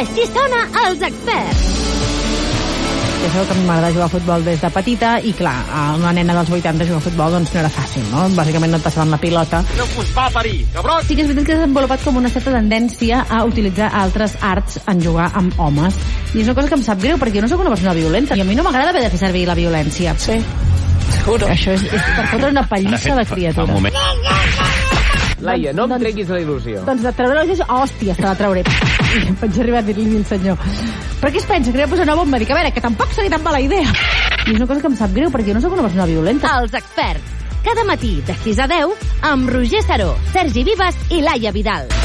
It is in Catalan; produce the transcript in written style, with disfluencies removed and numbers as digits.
Així sona Els Experts. Ja sabeu que a mi m'agrada jugar a futbol des de petita i, clar, a una nena dels 80 jugar a futbol doncs no era fàcil, no? Bàsicament no et passaven la pilota. No us va parir, cabrón! Sí que és veritat que s'ha desenvolupat com una certa tendència a utilitzar altres arts en jugar amb homes. I és una cosa que em sap greu, perquè jo no sóc una persona violenta. I a mi no m'agrada haver de fer servir la violència. Sí, seguro. Això és per fotre una pallissa a la criatura. Laia, no em treguis la il·lusió. Doncs de treure la il·lusió, hòstia, se la trauré. I vaig arribar a dir-li al senyor. Però què es pensa? Que li va posar una bomba? Dic, a veure, que tampoc seria tan mala idea. I és una cosa que em sap greu, perquè jo no sóc una persona violenta. Els Experts. Cada matí de 6 a 10 amb Roger Saró, Sergi Vives i Laia Vidal.